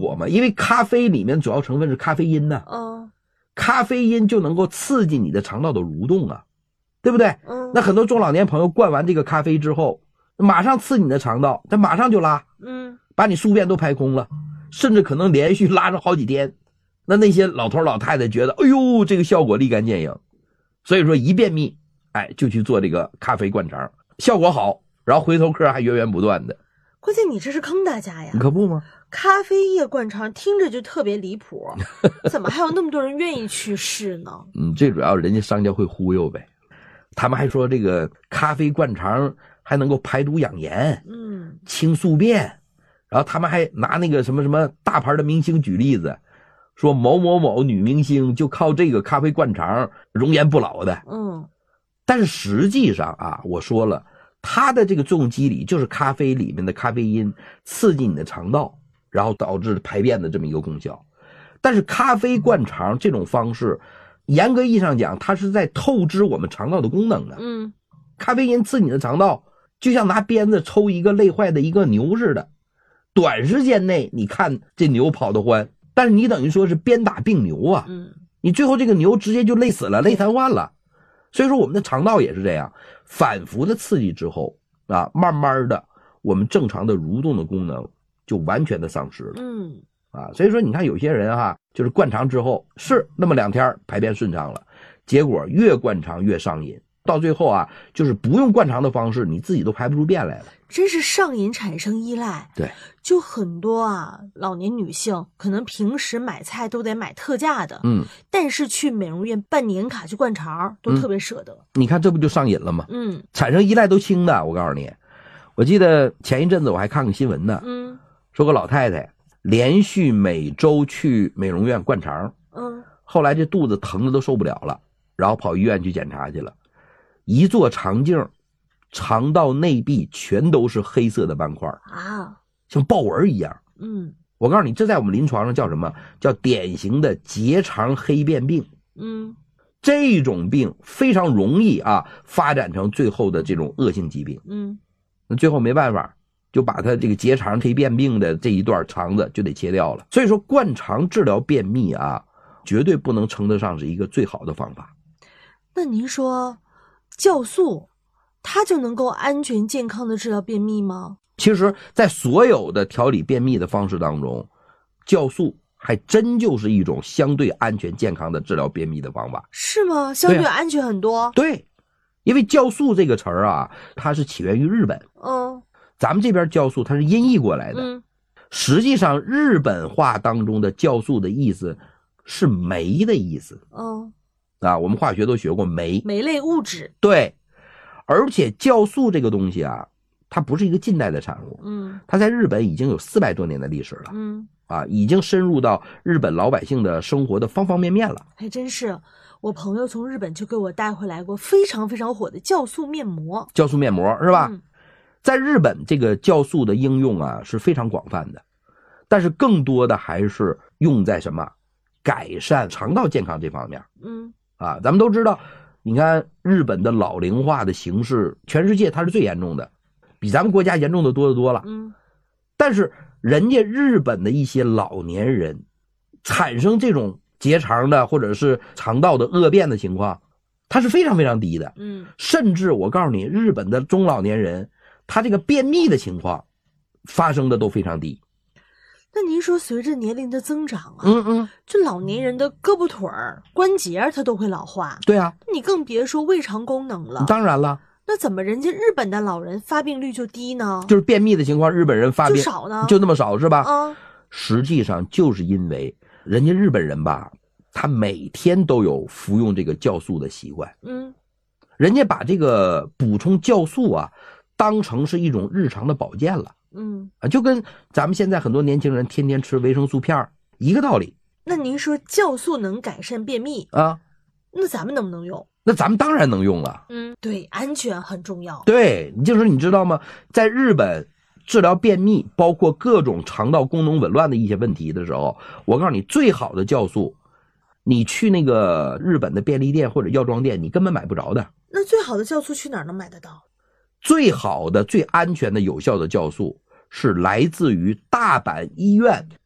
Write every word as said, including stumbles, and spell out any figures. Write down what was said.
果吗？因为咖啡里面主要成分是咖啡因呢、啊。 嗯， 咖啡因就能够刺激你的肠道的蠕动啊，对不对？ 嗯， 那很多中老年朋友灌完这个咖啡之后，马上刺激你的肠道，它马上就拉， 嗯， 把你宿便都排空了，甚至可能连续拉上好几天。那那些老头老太太觉得，哎呦，这个效果立竿见影，所以说一便秘，哎，就去做这个咖啡灌肠，效果好，然后回头客还源源不断的。 关键你这是坑大家呀！ 你可不吗？ 咖啡液灌肠听着就特别离谱，怎么还有那么多人愿意去试呢？ 嗯，最主要人家商家会忽悠呗，他们还说这个咖啡灌肠还能够排毒养颜， 嗯， 清宿便，然后他们还拿那个什么什么大牌的明星举例子，说某某某女明星就靠这个咖啡灌肠容颜不老的。 嗯， 但是实际上啊，我说了，它的这个作用机理就是咖啡里面的咖啡因刺激你的肠道，然后导致排便的这么一个功效。但是咖啡灌肠这种方式，严格意义上讲，它是在透支我们肠道的功能的。 嗯， 咖啡因刺激你的肠道，就像拿鞭子抽一个累坏的一个牛似的，短时间内你看这牛跑得欢，但是你等于说是鞭打病牛啊。 嗯， 你最后这个牛直接就累死了，累瘫痪了。所以说我们的肠道也是这样，反复的刺激之后啊，慢慢的我们正常的蠕动的功能就完全的丧失了。 嗯， 啊，所以说你看有些人哈、啊，就是灌肠之后是那么两天排便顺畅了，结果越灌肠越上瘾，到最后啊，就是不用灌肠的方式，你自己都排不出便来了。 真是上瘾产生依赖。 对， 就很多啊，老年女性可能平时买菜都得买特价的， 嗯， 但是去美容院办年卡去灌肠都特别舍得。 你看这不就上瘾了吗？ 嗯， 产生依赖都轻的，我告诉你，我记得前一阵子我还看个新闻呢， 嗯， 说个老太太连续每周去美容院灌肠， 嗯， 后来这肚子疼的都受不了了，然后跑医院去检查去了，一做肠镜，肠道内壁全都是黑色的斑块啊， 像豹纹一样。 嗯， 我告诉你，这在我们临床上叫什么？叫典型的结肠黑变病。 嗯， 这种病非常容易啊发展成最后的这种恶性疾病。 嗯， 那最后没办法，就把他这个结肠黑变病的这一段肠子就得切掉了。所以说灌肠治疗便秘啊，绝对不能称得上是一个最好的方法。 那您说酵素它就能够安全健康的治疗便秘吗？ 其实在所有的调理便秘的方式当中，酵素还真就是一种相对安全健康的治疗便秘的方法。 是吗？相对安全很多。 对啊，对，因为酵素这个词儿啊，它是起源于日本。 嗯， 咱们这边酵素它是音译过来的。 嗯， 实际上日本话当中的酵素的意思是酶的意思。 嗯， 啊，我们化学都学过酶， 酶类物质。 对，而且酵素这个东西啊，它不是一个近代的产物， 嗯， 它在日本已经有四百多年的历史了。 嗯， 啊，已经深入到日本老百姓的生活的方方面面了。 还真是，我朋友从日本就给我带回来过非常非常火的酵素面膜。 酵素面膜是吧？ 嗯， 在日本这个酵素的应用啊是非常广泛的，但是更多的还是用在什么改善肠道健康这方面。 嗯， 啊，咱们都知道，你看日本的老龄化的形势，全世界它是最严重的，比咱们国家严重的多得多了。 嗯， 但是人家日本的一些老年人产生这种结肠的或者是肠道的恶变的情况，它是非常非常低的。 嗯， 甚至我告诉你，日本的中老年人他这个便秘的情况发生的都非常低。 那您说随着年龄的增长啊， 嗯嗯， 这老年人的胳膊腿儿关节它都会老化。 对啊， 你更别说胃肠功能了。 当然了， 那怎么人家日本的老人发病率就低呢？ 就是便秘的情况，日本人发病就少呢， 就那么少是吧？ 啊， 实际上就是因为人家日本人吧，他每天都有服用这个酵素的习惯。 嗯， 人家把这个补充酵素啊当成是一种日常的保健了。 嗯， 啊，就跟咱们现在很多年轻人天天吃维生素片一个道理。 那您说酵素能改善便秘啊， 那咱们能不能用？ 那咱们当然能用了。 嗯，对，安全很重要。 对，你就是你知道吗？在日本治疗便秘，包括各种肠道功能紊乱的一些问题的时候，我告诉你，最好的酵素，你去那个日本的便利店或者药妆店，你根本买不着的。 那最好的酵素去哪儿能买得到？ 最好的、最安全的、有效的酵素是来自于大阪医院